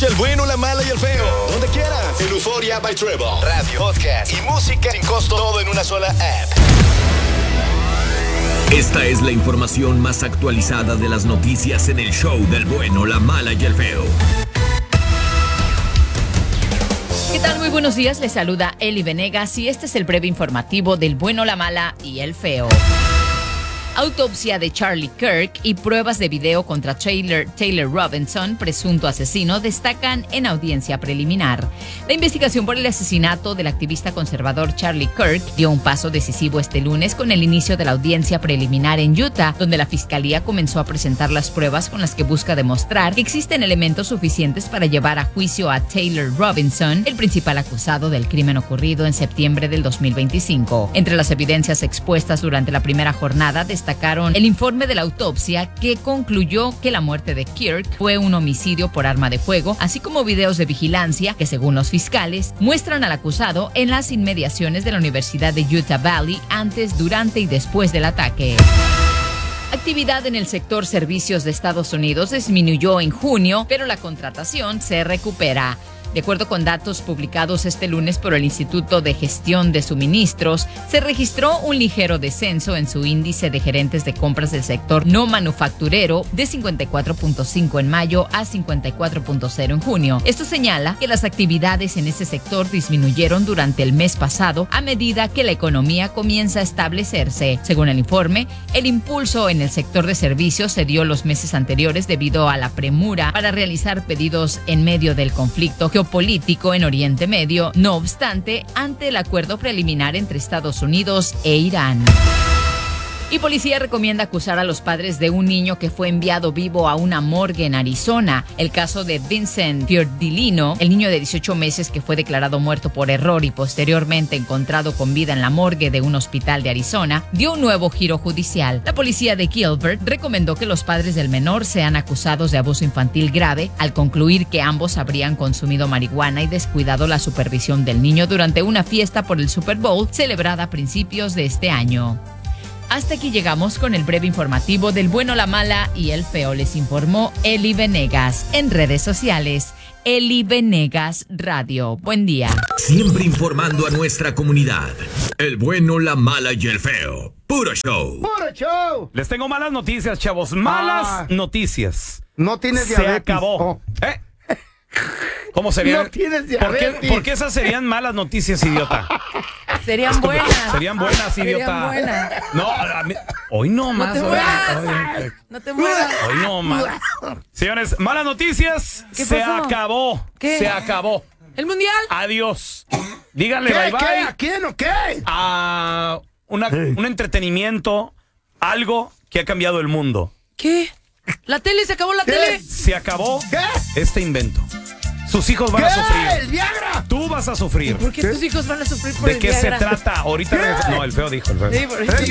Escucha el bueno, la mala y el feo. Donde quieras. En Euforia by Trevor. Radio, podcast y música sin costo. Todo en una sola app. Esta es la información más actualizada de las noticias en el show del bueno, la mala y el feo. ¿Qué tal? Muy buenos días, les saluda Eli Venegas y este es el breve informativo del bueno, la mala y el feo. Autopsia de Charlie Kirk y pruebas de video contra Taylor Robinson, presunto asesino, destacan en audiencia preliminar. La investigación por el asesinato del activista conservador Charlie Kirk dio un paso decisivo este lunes con el inicio de la audiencia preliminar en Utah, donde la fiscalía comenzó a presentar las pruebas con las que busca demostrar que existen elementos suficientes para llevar a juicio a Taylor Robinson, el principal acusado del crimen ocurrido en septiembre del 2025. Entre las evidencias expuestas durante la primera jornada destacaron el informe de la autopsia que concluyó que la muerte de Kirk fue un homicidio por arma de fuego, así como videos de vigilancia que, según los fiscales, muestran al acusado en las inmediaciones de la Universidad de Utah Valley antes, durante y después del ataque. Actividad en el sector servicios de Estados Unidos disminuyó en junio, pero la contratación se recupera. De acuerdo con datos publicados este lunes por el Instituto de Gestión de Suministros, se registró un ligero descenso en su índice de gerentes de compras del sector no manufacturero de 54.5 en mayo a 54.0 en junio. Esto señala que las actividades en ese sector disminuyeron durante el mes pasado a medida que la economía comienza a establecerse. Según el informe, el impulso en el sector de servicios se dio los meses anteriores debido a la premura para realizar pedidos en medio del conflicto geopolítico en Oriente Medio, no obstante, ante el acuerdo preliminar entre Estados Unidos e Irán. Y policía recomienda acusar a los padres de un niño que fue enviado vivo a una morgue en Arizona. El caso de Vincent Fiordilino, el niño de 18 meses que fue declarado muerto por error y posteriormente encontrado con vida en la morgue de un hospital de Arizona, dio un nuevo giro judicial. La policía de Gilbert recomendó que los padres del menor sean acusados de abuso infantil grave, al concluir que ambos habrían consumido marihuana y descuidado la supervisión del niño durante una fiesta por el Super Bowl celebrada a principios de este año. Hasta aquí llegamos con el breve informativo del bueno, la mala y el feo. Les informó Eli Venegas. En redes sociales, Eli Venegas Radio. Buen día. Siempre informando a nuestra comunidad. El bueno, la mala y el feo. Puro show. ¡Puro show! Les tengo malas noticias, chavos. Malas noticias. No tienes diabetes. Se acabó. Oh. ¿Cómo serían? No tienes diabetes. ¿Por qué esas serían malas noticias, idiota? Serían buenas. Serían buenas, idiota. Serían buenas. No, hoy no más. No te mueras. No te mueras. Hoy no más. Señores, malas noticias. ¿Qué Se pasó? acabó. ¿Qué? Se acabó. ¿El mundial? Adiós. Díganle ¿Qué? bye bye. ¿Qué? ¿A quién o qué? A un entretenimiento, algo que ha cambiado el mundo. ¿Qué? ¿La tele? ¿Se acabó la tele? Se acabó ¿Qué? este invento. Sus hijos van ¿Qué? a sufrir. ¡El Viagra! Tú vas a sufrir. ¿Por qué tus hijos van a sufrir por ¿De el qué se Viagra? trata? Ahorita ¿Qué? no, el feo dijo. El feo. Sí, por eso. ¿El